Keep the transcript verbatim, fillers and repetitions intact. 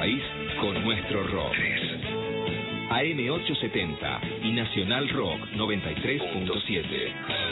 país con nuestro rock. A M ochocientos setenta y Nacional Rock noventa y tres punto siete.